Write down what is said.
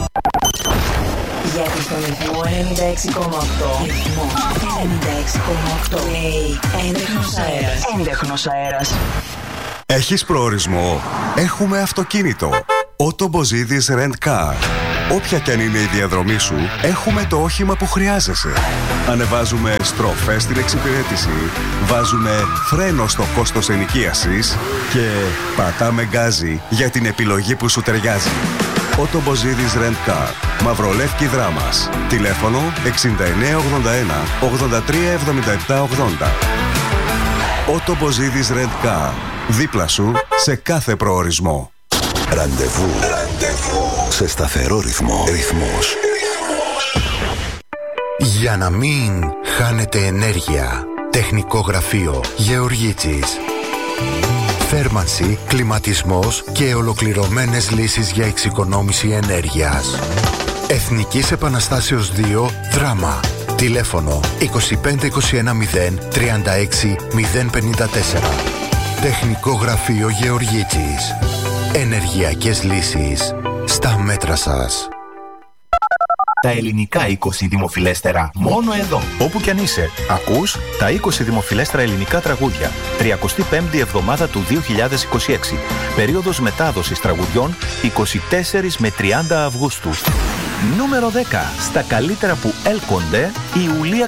Γιατί στον ρυθμό 96,8. Ρυθμό 96,8. Λέει έντεχνος αέρας. Έντεχνος αέρας. Έχεις προορισμό? Έχουμε αυτοκίνητο. Otto Bozidis Rent Car. Όποια κι αν είναι η διαδρομή σου, έχουμε το όχημα που χρειάζεσαι. Ανεβάζουμε στροφές στην εξυπηρέτηση, βάζουμε φρένο στο κόστος ενοικίασης και πατάμε γκάζι για την επιλογή που σου ταιριάζει. Otto Bozidis Rent Car. Μαυρολεύκη Δράμας. Τηλέφωνο 6981 83 77 80. Otto Bozidis Rent Car. Δίπλα σου σε κάθε προορισμό. Ραντεβού. Σε σταθερό ρυθμό. Ρυθμός. Για να μην χάνετε ενέργεια. Τεχνικό γραφείο Γεωργίτσης. Θέρμανση, κλιματισμός και ολοκληρωμένες λύσεις για εξοικονόμηση ενέργειας. Εθνικής Επαναστάσεως 2, Δράμα. Τηλέφωνο 2521 0 36 054. Τεχνικό γραφείο Γεωργίτσης. Ενεργειακές λύσεις στα μέτρα σας. Τα ελληνικά 20 δημοφιλέστερα μόνο εδώ. Όπου κι αν είσαι, ακούς τα 20 δημοφιλέστερα ελληνικά τραγούδια. 35η εβδομάδα του 2026. Περίοδος μετάδοσης τραγουδιών 24 με 30 Αυγούστου. Νούμερο 10. Στα καλύτερα που έλκονται η Ιουλία